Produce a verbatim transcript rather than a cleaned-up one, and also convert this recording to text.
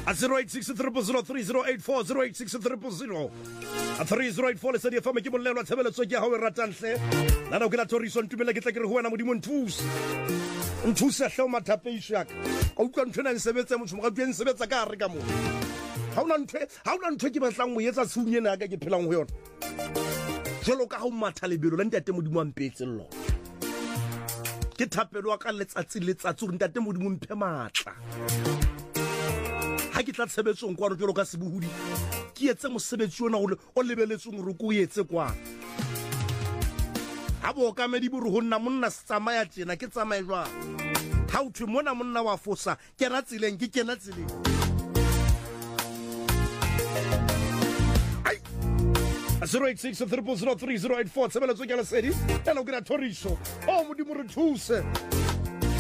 a zero eight six three zero three zero eight four zero eight six three zero a three zero eight four le sedi fama ke bolelwa tshebeletso ke ha o ratanhle nna no ke la toriso ntumela ke tla ke re ho wena modimo nthusa nthusa hle o mathapeisho yaka a utlwa ntshena nsebetse motho mo ga teng sebetsa ka re ka mo ha una ntwe ha una ntwe ke batlang mo etsa tshunye na ka ke phelang ho yona jelo ka ha o matha lebelo la ntate modimo ampetse llo ke thapelo ka letsatsi letsatsi re ntate modimo mphe matla ha ke tla tshebetsong kwa re jelo ka sebuhudi ke etse mosebetsi ona o lebeletsong re ko etse kwa ha bo ka medi buru ho nna monna se tsamaya tjena ke tsamaye jwa ha o thwe mona monna wa fosa ke ra tsileng ke kena tsileng ai zero eight six three zero three zero eight four sebeletso ke la sedi ela o ke ra toriso o modimo re thuse